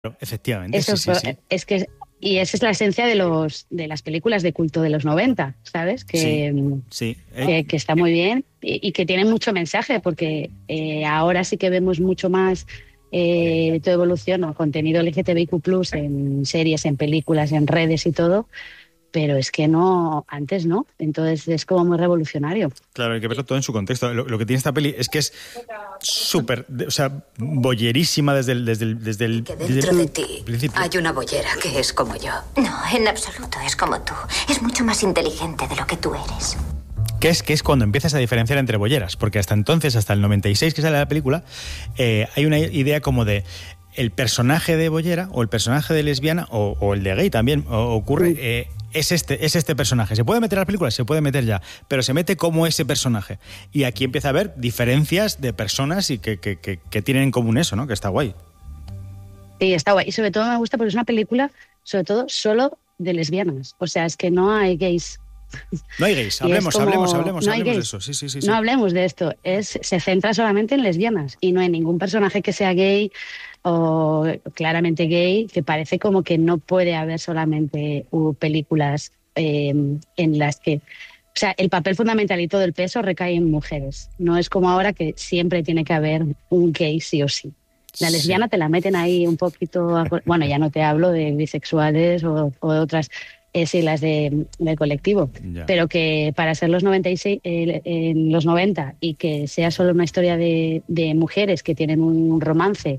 Efectivamente, Eso sí. es que y esa es la esencia de las películas de culto de los 90, ¿sabes? Sí. Que está muy bien y que tienen mucho mensaje, porque ahora sí que vemos mucho más toda evolución o contenido LGTBIQ+, en series, en películas, en redes y todo, pero es que no, antes no, entonces es como muy revolucionario. Claro, hay que verlo todo en su contexto. Lo que tiene esta peli es que es súper, o sea, boyerísima desde el Que dentro de ti principio. hay una boyera que es como yo. No, en absoluto es como tú. Es mucho más inteligente de lo que tú eres. Que es cuando empiezas a diferenciar entre bolleras, porque hasta entonces, hasta el 96 que sale la película, hay una idea como de el personaje de bollera o el personaje de lesbiana o el de gay también ocurre... Es este personaje. ¿Se puede meter a la película? Se puede meter ya, pero se mete como ese personaje. Y aquí empieza a haber diferencias de personas y que tienen en común eso, ¿no? Que está guay. Sí, está guay. Y sobre todo me gusta porque es una película, sobre todo, solo de lesbianas. O sea, es que no hay gays. No hay gays. Hablemos de eso. Sí. No hablemos de esto. Se centra solamente en lesbianas y no hay ningún personaje que sea gay o claramente gay, que parece como que no puede haber solamente películas en las que... O sea, el papel fundamental y todo el peso recae en mujeres. No es como ahora que siempre tiene que haber un gay sí o sí. La lesbiana te la meten ahí un poquito... Bueno, ya no te hablo de bisexuales o de otras... sí, las del colectivo, ya. Pero que para ser los 96, en los 90 y que sea solo una historia de mujeres que tienen un romance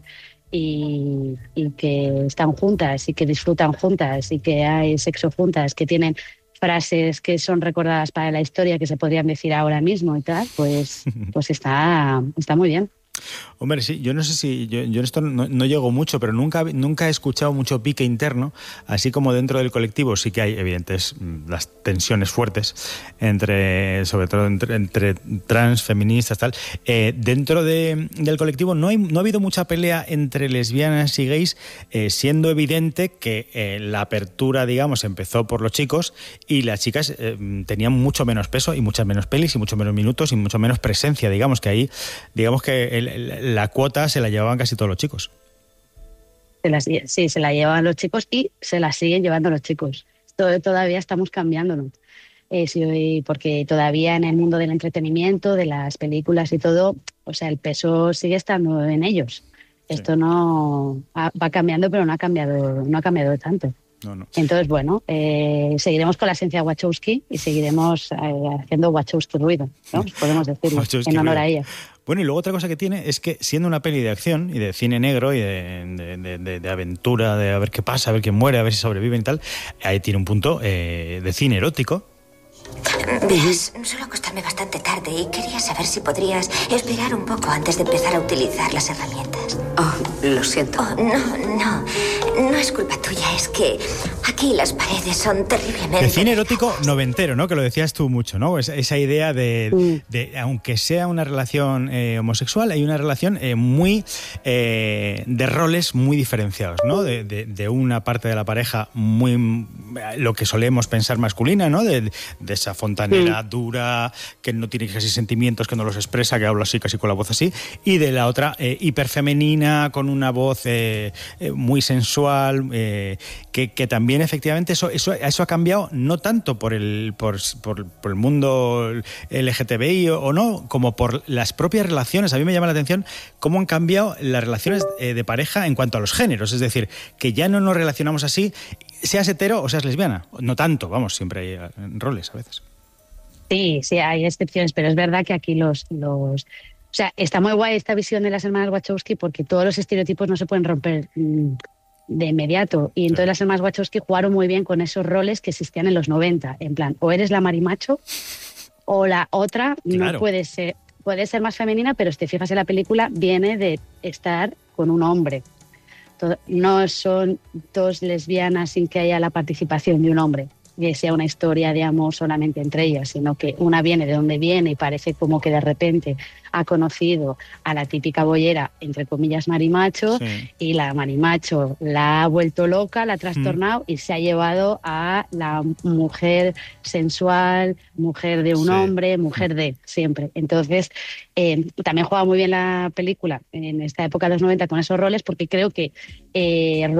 y que están juntas y que disfrutan juntas y que hay sexo juntas, que tienen frases que son recordadas para la historia que se podrían decir ahora mismo y tal, pues está muy bien. Hombre, sí, yo no sé si... Yo en esto no llego mucho, pero nunca he escuchado mucho pique interno, así como dentro del colectivo sí que hay evidentes las tensiones fuertes sobre todo entre trans, feministas, tal. Dentro del colectivo no ha habido mucha pelea entre lesbianas y gays, siendo evidente que la apertura, digamos, empezó por los chicos y las chicas tenían mucho menos peso y muchas menos pelis y mucho menos minutos y mucho menos presencia, digamos que ahí, digamos que la cuota se la llevaban casi todos los chicos. Sí, se la llevaban los chicos y se la siguen llevando los chicos. Todavía estamos cambiándolo. Sí, porque todavía en el mundo del entretenimiento, de las películas y todo, o sea, el peso sigue estando en ellos. Sí. Esto no va cambiando, pero no ha cambiado tanto. No. Entonces, bueno, seguiremos con la esencia de Wachowski y seguiremos haciendo Wachowski ruido, ¿no? Podemos decirlo, Wachowski en honor ruido. a ella. Bueno, y luego otra cosa que tiene es que siendo una peli de acción y de cine negro y de aventura, de a ver qué pasa, a ver quién muere, a ver si sobreviven y tal, ahí tiene un punto de cine erótico. Verás, suelo acostarme bastante tarde y quería saber si podrías esperar un poco antes de empezar a utilizar las herramientas. Oh, lo siento. No es culpa tuya, es que aquí las paredes son terriblemente... De cine erótico noventero, ¿no? Que lo decías tú mucho, ¿no? Esa idea de aunque sea una relación homosexual, hay una relación muy de roles muy diferenciados, ¿no? De una parte de la pareja muy lo que solemos pensar masculina, ¿no? De esa fontanera dura, que no tiene casi sentimientos, que no los expresa, que habla así, casi con la voz así, y de la otra hiperfeminina, con una voz muy sensual, que también efectivamente eso ha cambiado no tanto por el mundo LGTBI o no, como por las propias relaciones. A mí me llama la atención cómo han cambiado las relaciones de pareja en cuanto a los géneros, es decir, que ya no nos relacionamos así, seas hetero o seas lesbiana. No tanto, vamos, siempre hay roles a veces. Sí, hay excepciones, pero es verdad que aquí o sea, está muy guay esta visión de las hermanas Wachowski porque todos los estereotipos no se pueden romper de inmediato. Y entonces las hermanas Wachowski jugaron muy bien con esos roles que existían en los 90. En plan, o eres la marimacho o la otra, claro. No puede ser más femenina, pero si te fijas en la película, viene de estar con un hombre. No son dos lesbianas sin que haya la participación de un hombre. que sea una historia de amor solamente entre ellas, sino que una viene de donde viene y parece como que de repente ha conocido a la típica boyera, entre comillas, marimacho, y la marimacho la ha vuelto loca, la ha trastornado y se ha llevado a la mujer sensual, mujer de un hombre, mujer de siempre. Entonces, también juega muy bien la película en esta época de los 90 con esos roles, porque creo que